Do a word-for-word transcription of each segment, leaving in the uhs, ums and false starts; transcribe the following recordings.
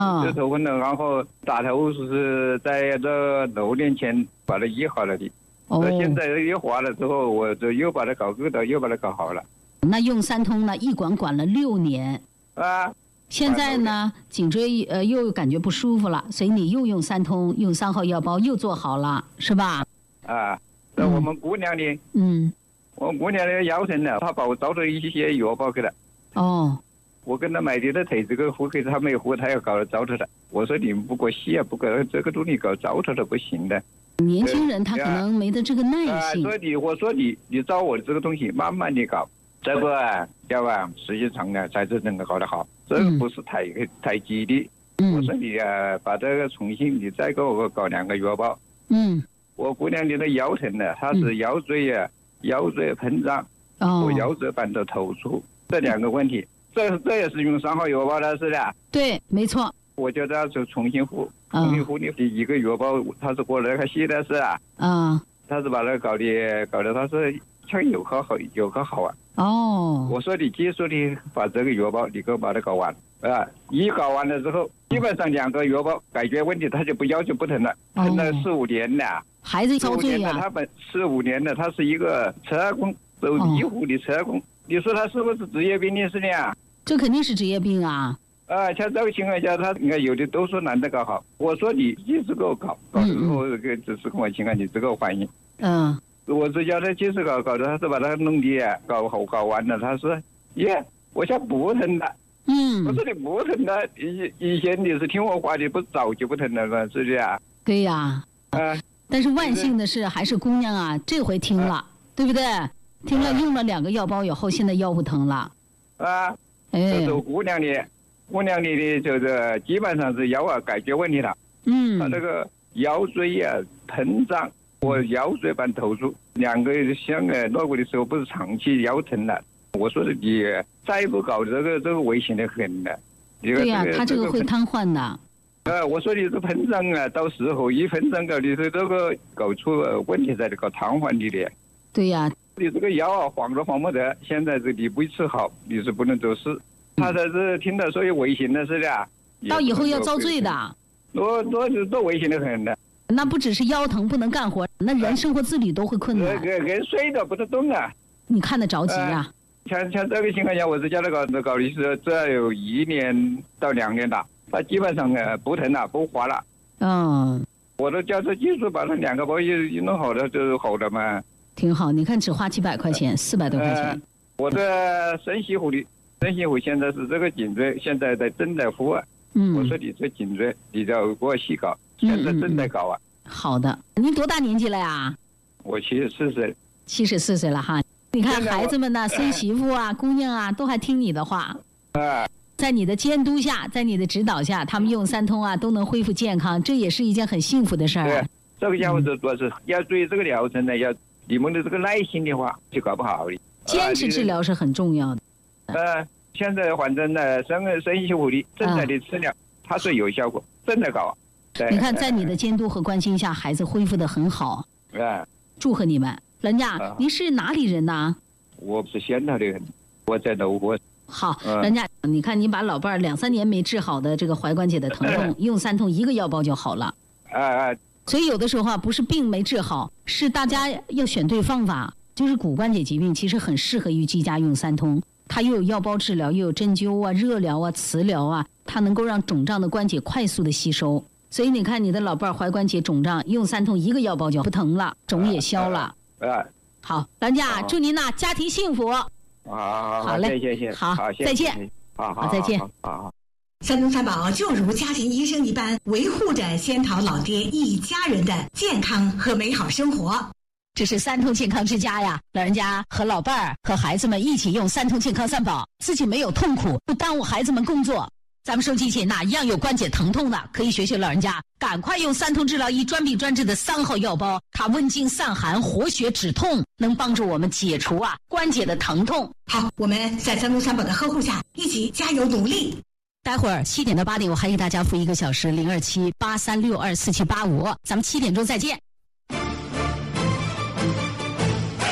啊，这头昏了，然后打头是在这六年前把它医好了的。哦，现在医好了之后，我就又把它搞疙瘩，又把它搞好了。 那用三通呢，一管管了六年。 啊。 现在呢，颈椎呃又感觉不舒服了，所以你又用三通，用三号药包又做好了，是吧？ 啊，那我们姑娘呢？ 嗯， 我姑娘的腰疼了，她把我找了一些药包给她。 哦， 我跟她买的那退这个户口，她没有户，她要搞了糟蹋的。我说你不过洗啊，不过这个东西搞糟蹋的不行的。 年轻人他可能没得这个耐性。 啊，所以你我说你你找我的这个东西，慢慢的搞。这个啊，要啊，时间长了才是能够搞得好，这个不是太、嗯、太急的。嗯、我说你啊，把这个重新你再给我搞两个药包。嗯，我姑娘你的腰疼呢，她是腰椎啊，嗯、腰椎膨胀和、哦、腰椎板的突出这两个问题，这这也是用三号药包的是的。 对，没错。 我觉得就重新敷，重新敷你一个药包，他是过来他写的是啊，嗯，他是把它搞的搞的，他是像有可好有可好啊。哦，我说你技术的把这个药包你给我把它搞完啊！一搞完了之后，基本上两个药包解决问题，他就不要求不疼了，疼了四五年了。 孩子遭罪呀！ 他本四五年了，他是一个车工，走医护的车工。你说他是不是职业病的事呢？ 这肯定是职业病啊！ 啊，像这个情况下，他应该有的都说男的搞好。我说你一直给我搞，搞之后这个只是跟我情况，你这个反应。嗯。我只叫他接着搞，搞的他是把他弄的搞好搞完了，他说耶，我现在不疼了。嗯，我说你不疼了，以以前你是听我话，你不早就不疼了吗？是不是啊？ 对呀。啊。但是万幸的是，还是姑娘啊，这回听了，啊、对不对？听了用了两个药包以后，现在腰不疼了。啊， 哎，这是姑娘的，姑娘的的就是基本上是腰啊解决问题了。嗯，他这个腰椎啊膨胀。我腰椎板突出，两个相呃落过的时候不是长期腰疼了。我说的你再不搞这个，这个危险的很的。 对呀、啊，他这个会瘫痪的。 呃，我说你这膨胀啊，到时候一膨胀搞，你说这个搞出问题在这个瘫痪你的。 对呀、啊， 你这个腰啊晃都晃不得，现在是你不吃好，你是不能做事。他才是听到所有危险的事的。 到以后要遭罪的。 多多多危险的很的。 那不只是腰疼不能干活，那人生活自理都会困难。 人人睡都不得动啊！ 你看得着急啊？ 像像这个情况下，我是叫他搞搞的是，只要有一年到两年了，他基本上呃不疼了，不滑了。嗯，我都叫他技术把那两个包一一弄好了，就是好的嘛。 挺好，你看只花几百块钱，四百多块钱。呃、 我的深西湖的深西湖现在是这个颈椎，现在在正在敷啊。嗯，我说你这颈椎，你要给我细搞。现在正在搞啊、嗯嗯！好的，您多大年纪了呀？ 我七十四岁。 七十四岁了哈，你看孩子们呢，孙媳妇啊、姑娘啊，都还听你的话。啊，在你的监督下，在你的指导下，他们用三通啊，都能恢复健康，这也是一件很幸福的事儿、啊。 对，这个家伙主要是、嗯、要注意这个疗程呢，要你们的这个耐心的话，就搞不好的。 坚持治疗是很重要的。 呃，现在反正呢，生生西湖的正在的治疗，它是有效果，正在搞啊。 你看，在你的监督和关心下，孩子恢复得很好。 啊， 祝贺你们！人家，啊、您是哪里人呢？ 我是仙桃的人，我在柔佛。 好，嗯、人家，你看你把老伴儿两三年没治好的这个踝关节的疼痛，嗯、用三通一个药包就好了。啊啊！所以有的时候啊，不是病没治好，是大家要选对方法。就是骨关节疾病，其实很适合于居家用三通。它又有药包治疗，又有针灸啊、热疗啊、磁疗啊，它能够让肿胀的关节快速的吸收。所以你看，你的老伴儿踝关节肿胀，用三通一个药包就不疼了，肿也消了。啊，好，兰家，祝您呐家庭幸福。 好好好嘞， 谢谢， 好，再见， 好好再见， 好好。 三通三宝就如家庭医生一般，维护着仙桃老爹一家人的健康和美好生活。 这是三通健康之家呀，老人家和老伴儿和孩子们一起用三通健康三宝，自己没有痛苦，不耽误孩子们工作。咱们收机前哪一样有关节疼痛的，可以学学老人家，赶快用三通治疗医专病专治的三号药包，它温经散寒、活血止痛，能帮助我们解除啊关节的疼痛。 好，我们在三通三宝的呵护下，一起加油努力。 待会儿七点到八点，我还给大家付一个小时零二七八三六二四七八五，咱们七点钟再见。为大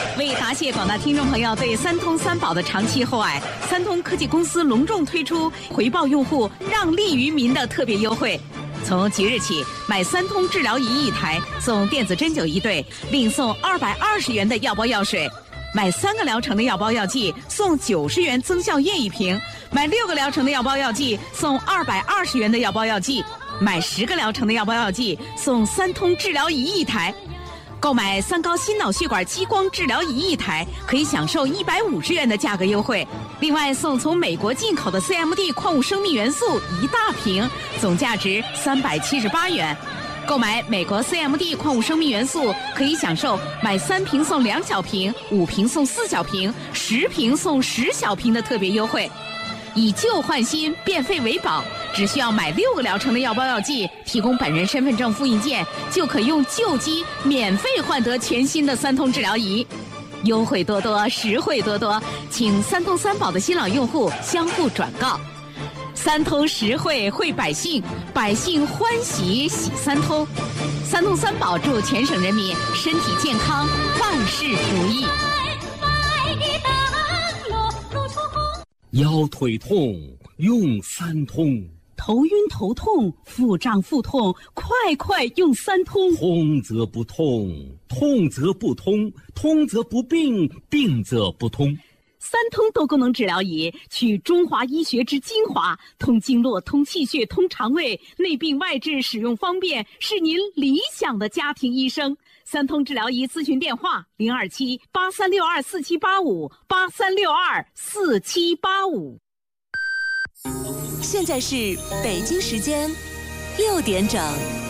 答谢广大听众朋友对三通三宝的长期厚爱。三通科技公司隆重推出回报用户让利于民的特别优惠。从即日起，买三通治疗仪一台送电子针灸一对，另送二百二十元的药包药水；买三个疗程的药包药剂送九十元增效液一瓶；买六个疗程的药包药剂送二百二十元的药包药剂；买十个疗程的药包药剂送三通治疗仪一台。购买三高心脑血管激光治疗仪一台，可以享受一百五十元的价格优惠。另外送从美国进口的 C M D 矿物生命元素一大瓶，总价值三百七十八元。购买美国 C M D 矿物生命元素，可以享受买三瓶送两小瓶、五瓶送四小瓶、十瓶送十小瓶的特别优惠。以旧换新，变废为宝，只需要买六个疗程的药包药剂，提供本人身份证复印件，就可用旧机免费换得全新的三通治疗仪。优惠多多，实惠多多，请三通三宝的新老用户相互转告。三通实惠惠百姓，百姓欢喜喜三通。三通三宝祝全省人民身体健康，万事如意。 腰腿痛用三通， 头晕头痛腹胀腹痛快快用三通。 通则不痛，痛则不通，通则不病，病则不通。 三通多功能治疗仪取中华医学之精华，通经络、通气血、通肠胃，内病外治，使用方便，是您理想的家庭医生。三通治疗仪咨询电话：零二七八三六二四七八五八三六二四七八五。 现在是北京时间六点整。